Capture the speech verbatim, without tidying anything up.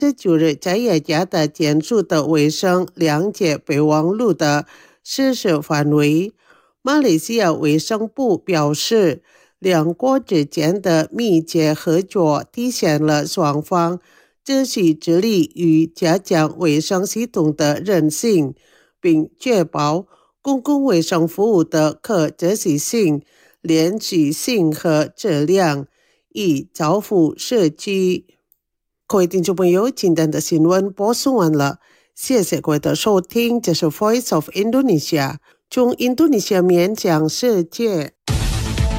十九日在雅加达建筑的卫生谅解备忘录的实施范围。马来西亚卫生部表示，两国之间的密切合作体现了双方继续致力于加强卫生系统的韧性，并确保公共卫生服务的可持续性、连续性和质量，以造福社区。各位听众朋友，今天的新闻播送完了，谢谢各位的收听，这是 Voice of Indonesia， 从印度尼西亚面向世界。